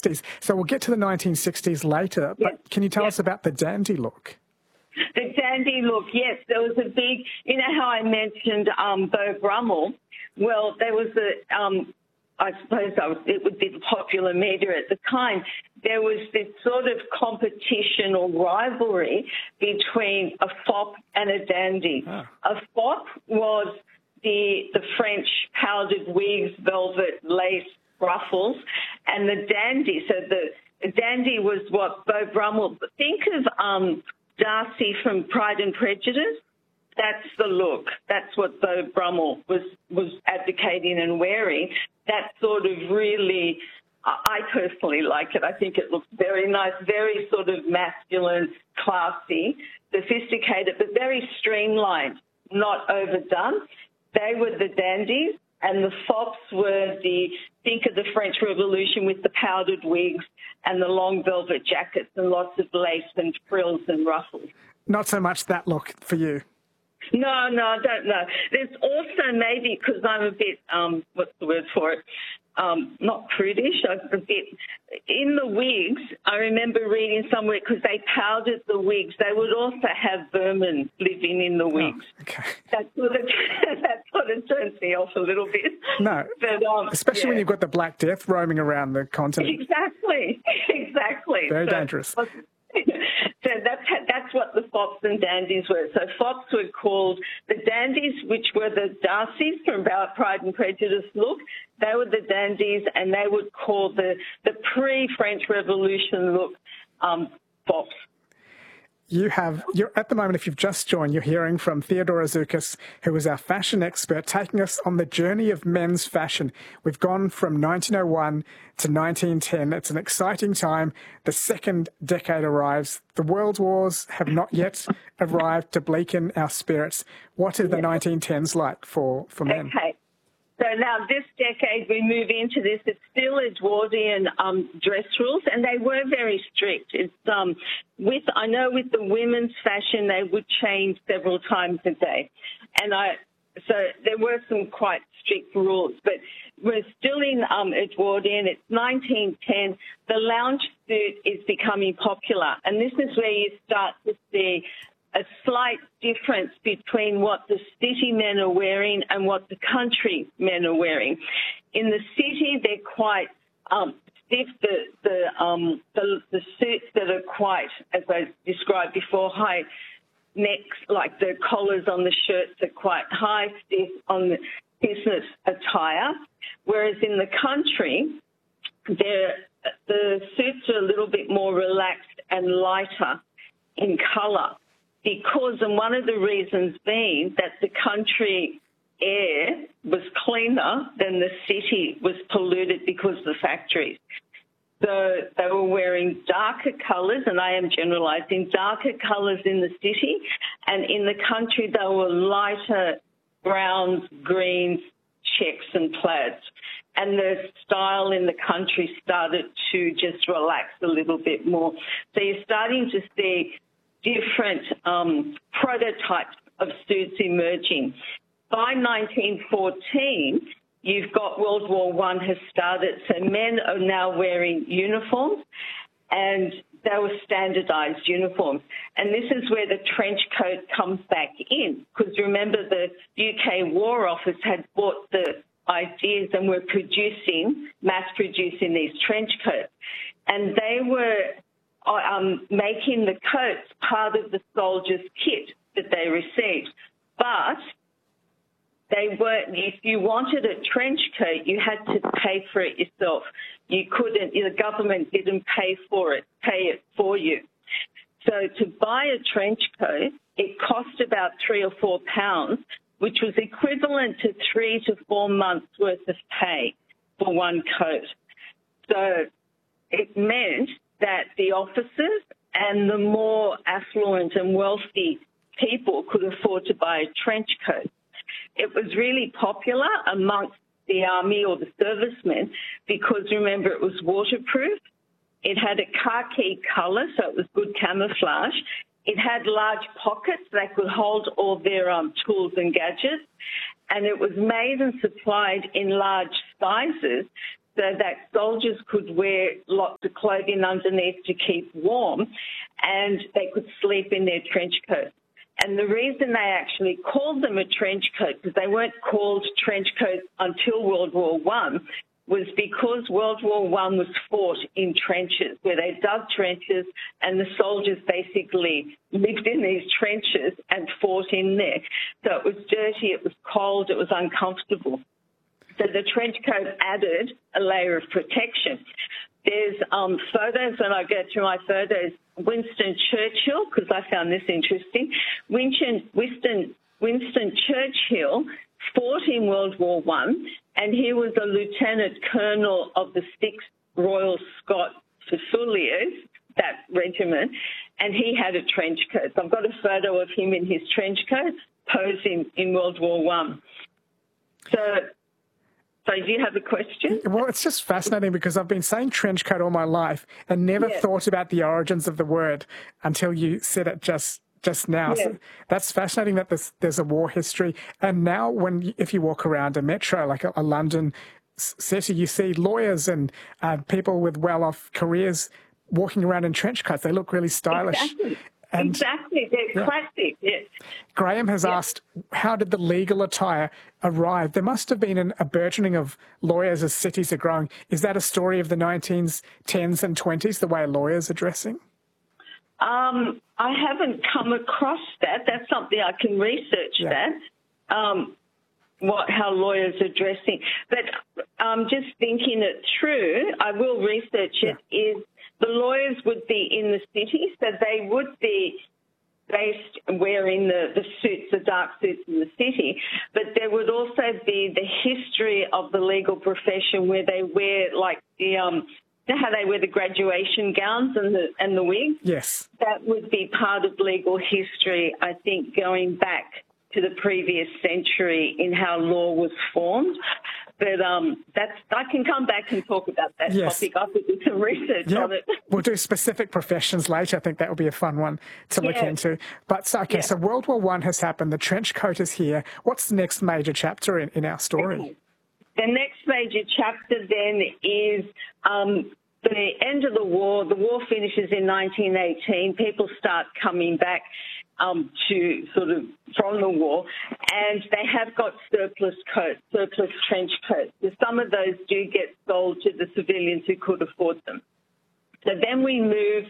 1960s. So we'll get to the 1960s later, but can you tell us about the dandy look? The dandy look, yes. There was a big, you know how I mentioned Beau Brummell? Well, there was I suppose it would be the popular media at the time. There was this sort of competition or rivalry between a fop and a dandy. Oh. A fop was the French powdered wigs, velvet, lace, ruffles, and the dandy. So the dandy was what Beau Brummell. Think of Darcy from Pride and Prejudice. That's the look. That's what Beau Brummell was advocating and wearing. That sort of really, I personally like it. I think it looks very nice, very sort of masculine, classy, sophisticated, but very streamlined, not overdone. They were the dandies, and the fops were think of the French Revolution with the powdered wigs and the long velvet jackets and lots of lace and frills and ruffles. Not so much that look for you. No, I don't know. There's also maybe, because I'm a bit, what's the word for it? Not prudish, I'm a bit. In the wigs, I remember reading somewhere, because they powdered the wigs, they would also have vermin living in the wigs. Oh, okay. That's what it turns me off a little bit. No, but, especially when you've got the Black Death roaming around the continent. Exactly. Very dangerous. So that's what the fops and dandies were. So fops were called the dandies, which were the Darcys from Pride and Prejudice look. They were the dandies, and they would call the pre-French Revolution look fops. You're at the moment, if you've just joined, you're hearing from Theodora Zoukis, who is our fashion expert, taking us on the journey of men's fashion. We've gone from 1901 to 1910. It's an exciting time. The second decade arrives. The world wars have not yet arrived to bleaken our spirits. What are the 1910s like for men? Okay. So now this decade we move into this. It's still Edwardian dress rules, and they were very strict. It's I know with the women's fashion they would change several times a day, and so there were some quite strict rules. But we're still in Edwardian. It's 1910. The lounge suit is becoming popular, and this is where you start to see a slight difference between what the city men are wearing and what the country men are wearing. In the city, they're quite stiff. The suits that are quite, as I described before, high necks, like the collars on the shirts are quite high, stiff on the business attire. Whereas in the country, the suits are a little bit more relaxed and lighter in colour. Because, and one of the reasons being that the country air was cleaner than the city was polluted because of the factories. So they were wearing darker colours, and I am generalising, darker colours in the city, and in the country they were lighter browns, greens, checks and plaids. And the style in the country started to just relax a little bit more. So you're starting to see different prototypes of suits emerging. By 1914, you've got World War I has started, so men are now wearing uniforms, and they were standardised uniforms. And this is where the trench coat comes back in, because remember the UK War Office had bought the ideas and were mass-producing these trench coats. And they were making the coats part of the soldiers' kit that they received. But they weren't, if you wanted a trench coat, you had to pay for it yourself. You couldn't, the government didn't pay it for you. So to buy a trench coat, it cost about £3 or £4, which was equivalent to 3 to 4 months worth of pay for one coat. So it meant that the officers and the more affluent and wealthy people could afford to buy a trench coat. It was really popular amongst the army or the servicemen because, remember, it was waterproof. It had a khaki colour, so it was good camouflage. It had large pockets that could hold all their tools and gadgets, and it was made and supplied in large sizes so that soldiers could wear lots of clothing underneath to keep warm, and they could sleep in their trench coats. And the reason they actually called them a trench coat, because they weren't called trench coats until World War I, was because World War I was fought in trenches, where they dug trenches and the soldiers basically lived in these trenches and fought in there. So it was dirty, it was cold, it was uncomfortable. So the trench coat added a layer of protection. There's photos, and I go through my photos, Winston Churchill, because I found this interesting. Winston Churchill fought in World War I, and he was a lieutenant colonel of the 6th Royal Scots Fusiliers, that regiment, and he had a trench coat. So I've got a photo of him in his trench coat posing in World War I. So do you have a question? Well, it's just fascinating because I've been saying trench coat all my life and never thought about the origins of the word until you said it just now. So that's fascinating that there's a war history. And now if you walk around a metro, like a London city, you see lawyers and people with well-off careers walking around in trench coats. They look really stylish. Exactly. They're classic, yes. Graham has asked, how did the legal attire arrive? There must have been a burgeoning of lawyers as cities are growing. Is that a story of the 1910s and 20s, the way lawyers are dressing? I haven't come across that. That's something I can research that, how lawyers are dressing. But just thinking it through, I will research it, is the lawyers would be in the city, so they would be based wearing the suits, the dark suits in the city, but there would also be the history of the legal profession where they wear like the, you know how they wear the graduation gowns and the wigs? Yes. That would be part of legal history, I think, going back to the previous century in how law was formed. But I can come back and talk about that topic. I could do some research on it. We'll do specific professions later. I think that would be a fun one to look into. But so World War I has happened. The trench coat is here. What's the next major chapter in our story? The next major chapter then is the end of the war. The war finishes in 1918. People start coming back from the war, and they have got surplus trench coats. So some of those do get sold to the civilians who could afford them. So then we move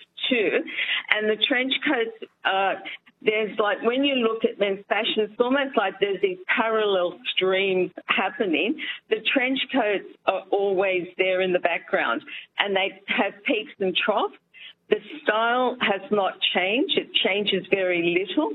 and the trench coats, there's like, when you look at men's fashion, it's almost like there's these parallel streams happening. The trench coats are always there in the background, and they have peaks and troughs. The style has not changed. It changes very little.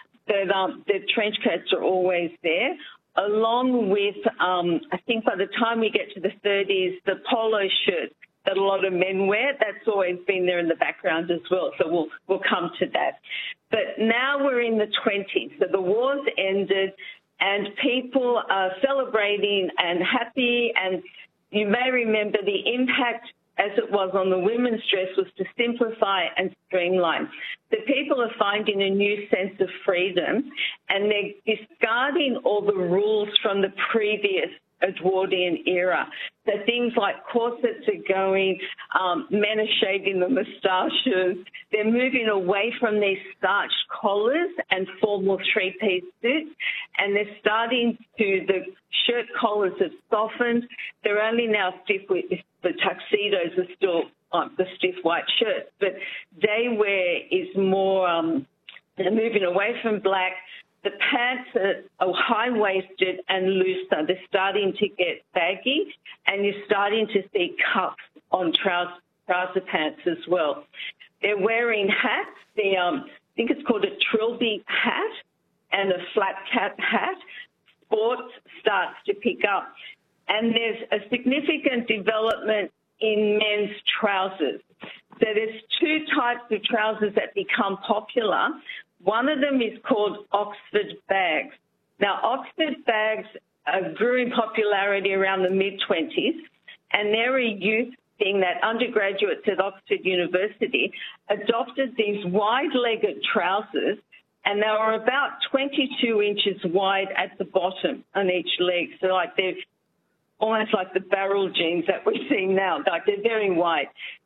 The trench coats are always there, along with, I think by the time we get to the 30s, the polo shirts that a lot of men wear, that's always been there in the background as well. So we'll come to that. But now we're in the 20s. So the war's ended, and people are celebrating and happy. And you may remember the impact as it was on the women's dress was to simplify and streamline. The people are finding a new sense of freedom, and they're discarding all the rules from the previous Edwardian era. So things like corsets are going, men are shaving the moustaches. They're moving away from these starched collars and formal three-piece suits, and they're the shirt collars have softened. They're only now stiff with the tuxedos are still the stiff white shirts, but day wear is more, they're moving away from black. The pants are high-waisted and looser. They're starting to get baggy, and you're starting to see cuffs on trouser pants as well. They're wearing hats. I think it's called a trilby hat and a flat cap hat. Sports starts to pick up. And there's a significant development in men's trousers. So there's two types of trousers that become popular. One of them is called Oxford bags. Now, Oxford bags grew in popularity around the mid-20s, and they're a youth thing that undergraduates at Oxford University adopted these wide-legged trousers, and they were about 22 inches wide at the bottom on each leg. So, like, almost like the barrel jeans that we're seeing now. Like they're very white.